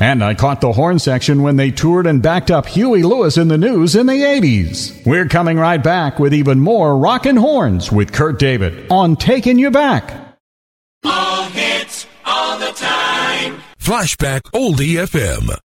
And I caught the horn section when they toured and backed up Huey Lewis in the News in the 80s. We're coming right back with even more Rockin' Horns with Kurt David on Taking You Back. All hits, all the time. Flashback Oldie FM.